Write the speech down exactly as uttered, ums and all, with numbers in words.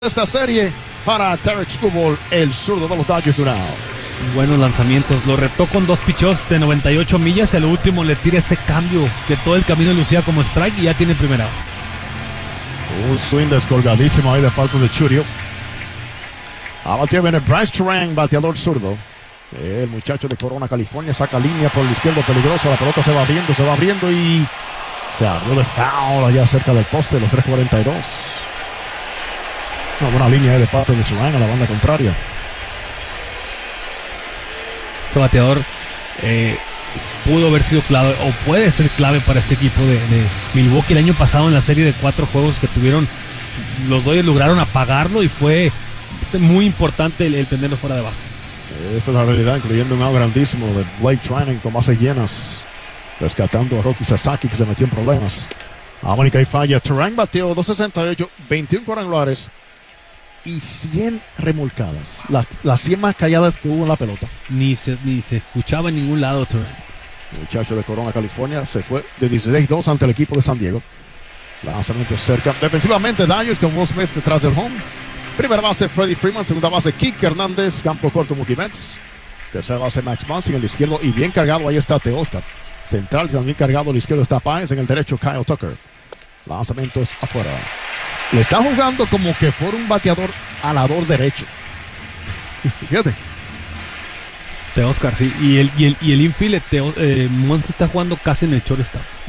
esta serie para Tarik Skubal, el zurdo de los Dodgers de Toronto. Buenos lanzamientos, lo retó con dos pichos de noventa y ocho millas, el último le tira ese cambio que todo el camino lucía como strike y ya tiene primera. Un swing descolgadísimo ahí de parte de Churio. A batear viene Bryce Turang, bateador zurdo. El muchacho de Corona, California, saca línea por el izquierdo peligroso, la pelota se va abriendo, se va abriendo y se abrió de foul allá cerca del poste de los tres cuarenta y dos. Una buena línea de parte de Turang a la banda contraria. Este bateador eh, pudo haber sido clave o puede ser clave para este equipo de, de Milwaukee. El año pasado en la serie de cuatro juegos que tuvieron, los Dodgers lograron apagarlo y fue muy importante el, el tenerlo fuera de base. Esa es la realidad, incluyendo un out grandísimo de Blake Treinen con bases llenas, rescatando a Roki Sasaki, que se metió en problemas. América y falla. Turang bateó dos sesenta y ocho, veintiún cuadrangulares y cien remolcadas. La, las cien más calladas que hubo en la pelota. Ni se, ni se escuchaba en ningún lado Turang. El muchacho de Corona, California, se fue de dieciséis dos ante el equipo de San Diego. Lanzamiento cerca. Defensivamente, Dodgers con Will Smith detrás del home. Primera base, Freddie Freeman. Segunda base, Kike Hernández. Campo corto, Mookie Betts. Tercera base, Max Muncy en el izquierdo. Y bien cargado, ahí está Teoscar. Central, también cargado. El izquierdo está Páez. En el derecho, Kyle Tucker. Lanzamientos afuera. Le está jugando como que fuera un bateador alador derecho. Fíjate. Teoscar, sí. Y el, y el, y el infield, Teo, eh, Muncy está jugando casi en el shortstop.